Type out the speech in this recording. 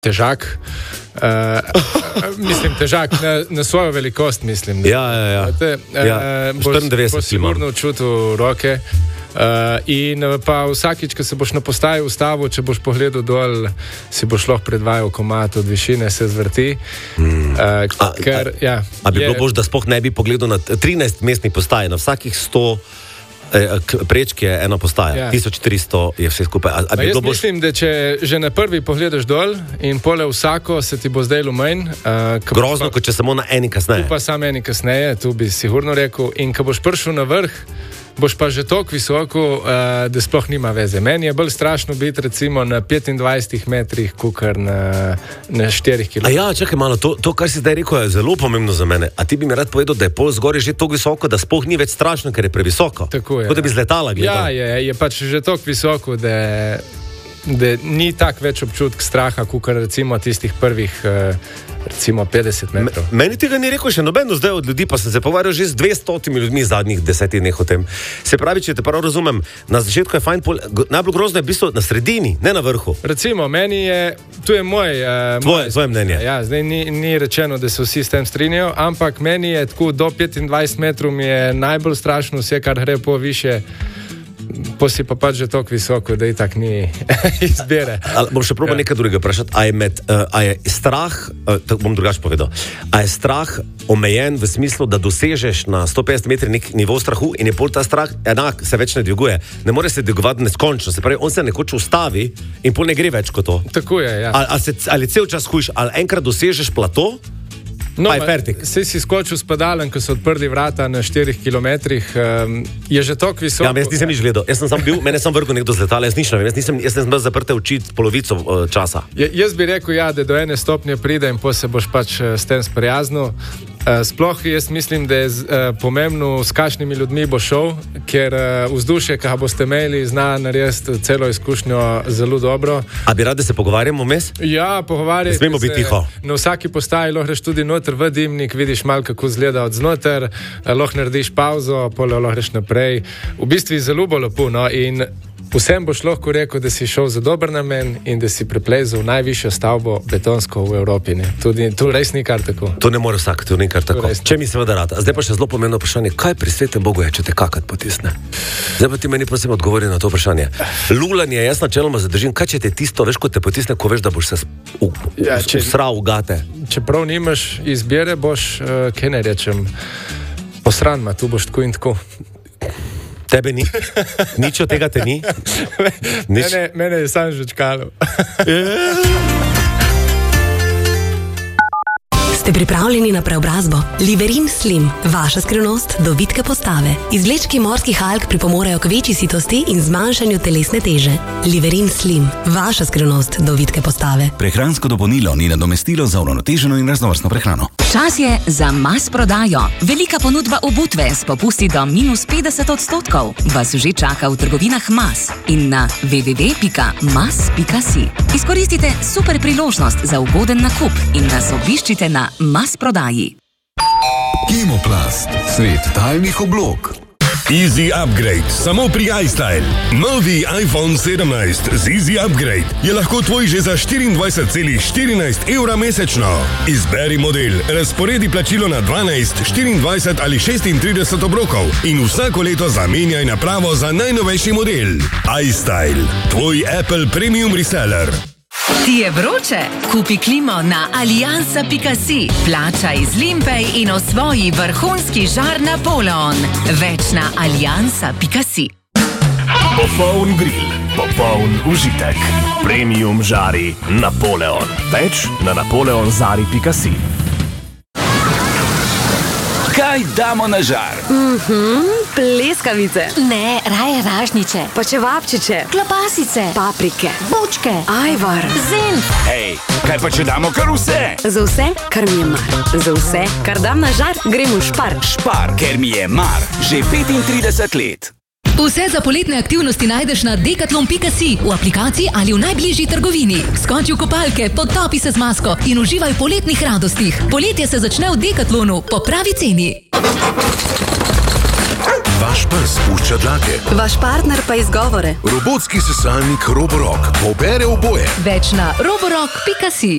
težak. Mislim, težak na svojo velikost, mislim. Ja. 94 boš sigurno čutil roke. In pa vsakič, ko se boš na postaji ustavil, če boš pogledal dol, si boš lahko predvajal komad od višine, se zvrti. A bi bilo bož, da sploh ne bi pogledal na 13 mestnih postaj, na vsakih 100 prečk je ena postaja, 1400 je vse skupaj. Mislim, da če že na prvi pogledaš dol in pole vsako, se ti bo zdaj lumenj. Grozno, kot če samo na eni kasneje. Tu pa samo eni kasneje, tu bi sigurno rekel. In ko boš prišel na vrh, boš pa že toliko visoko, da sploh nima veze. Meni je bolj strašno biti recimo na 25 metrih, kukar na 4 km. Ja, čakaj malo, to, kar si zdaj rekel, je zelo pomembno za mene. A ti bi mi rad povedal, da je pol zgoraj že toliko visoko, da sploh ni več strašno, ker je previsoko? Tako je. Kot da bi z letala gledal. Ja, je pač že toliko visoko, da ni tak več občutek straha, kukar recimo tistih prvih recimo 50 metrov. Meni tega ni rekel še nobeno zdaj od ljudi, pa sem se pogovarjal že z 200 ljudmi zadnjih 10 dneh o tem. Se pravi, če te prav razumem, na začetku je fajn, najbolj grozno je v bistvu na sredini, ne na vrhu. Recimo, meni je, tu je tvoje mnenje. Ja, zdaj ni rečeno, da se vsi s tem strinjajo, ampak meni je tako do 25 metrov mi je najbolj strašno vse, kar gre po više. Si pa pač že toliko visoko, da itak ni izbire. Bom še probal nekaj drugega vprašati. A je strah, bom drugače povedal, a je strah omejen v smislu, da dosežeš na 150 metrih nek nivo strahu in je pol ta strah enak, se več ne dviguje. Ne more se dvigovati neskončno, se pravi, on se nekoč ustavi in pol ne gre več kot to. Tako je, ja. Ali cel čas hujš, ali enkrat dosežeš plato, pa je fertik. Saj si skočil s padalem, ko so odprli vrata na 4 kilometrih, je že toliko visoko. Ja, jaz nisem nič gledal. Jaz sem sam bil, mene sem vrgel nekdo z letala, jaz nisem bil zaprte oči polovico časa. Jaz bi rekel, da do ene stopnje pride in potem se boš pač s tem sprijaznil. Sploh jaz mislim, da je pomembno, s kakšnimi ljudmi bo šel, ker vzdušje, ki ga boste imeli, zna narediti celo izkušnjo zelo dobro. A bi rad, da se pogovarjamo vmes? Ja, pogovarjati. Smemo biti tiho. Na vsaki postaji lahko greš tudi noter v dimnik, vidiš malo, kako izgleda od znoter, lahko narediš pauzo, pole lahko greš naprej. V bistvu je zelo lepo, no, in vsem boš lahko rekel, da si šel za dober namen in da si preplezel najvišjo stavbo betonsko v Evropi. Tu res ni kar tako. To ne more vsak, to ni kar tako. Če mi seveda rad. Zdaj pa še zelo pomembno vprašanje, kaj pri svetem Bogu je, če te kakat potisne? Zdaj pa ti meni prosim odgovori na to vprašanje. Lulanje, jaz načeloma zadržim, kaj če te tisto, veš, ko te potisne, ko veš, da boš se usral v gate. Čeprav nimaš izbire, boš, kaj ne rečem, posranma, tu boš tako in tako. Tebe ni? Nič od tega te ni? Mene je sam že čkalo. Ste pripravljeni na preobrazbo? Liverin Slim, vaša skrivnost do vitke postave. Izvlečki morskih alg pripomorejo k večji sitosti in zmanjšanju telesne teže. Liverin Slim, vaša skrivnost do vitke postave. Prehransko dopolnilo ni nadomestilo za uravnoteženo in raznovrstno prehrano. Čas je za Mas prodajo. Velika ponudba obutve s popusti do -50% vas že čaka v trgovinah Mas in na www.mas.si. Izkoristite super priložnost za ugoden nakup in nas obiščite na Mas prodaji. Kemoplast, svet tajnih oblog. Easy Upgrade, samo pri iStyle. Novi iPhone 17 z Easy Upgrade je lahko tvoj že za 24,14 evra mesečno. Izberi model, razporedi plačilo na 12, 24 ali 36 obrokov in vsako leto zamenjaj napravo za najnovejši model. iStyle, tvoj Apple Premium Reseller. Ti je vroče? Kupi klimo na aliansa.si. Plačaj z Limpej in osvoji vrhunski žar Napoleon. Več na aliansa.si. Popoln grill, popoln užitek. Premium žari Napoleon. Več na napoleonzari.si. Kaj damo na žar? Pleskavice. Ne, raje ražniče. Pa čevapčiče. Klobasice. Paprike. Bučke. Ajvar. Zenf. Hej, kaj pa če damo kar vse? Za vse, kar mi je mar. Za vse, kar dam na žar, grem v Spar. Spar, ker mi je mar. Že 35 let. Vse za poletne aktivnosti najdeš na decathlon.si, v aplikaciji ali v najbližji trgovini. Skoči v kopalke, potopi se z masko in uživaj v poletnih radostih. Poletje se začne v Decathlonu po pravi ceni. Vaš pes pušča dlake. Vaš partner pa izgovore. Robotski sesalnik Roborock pobere oboje. Več na roborock.si.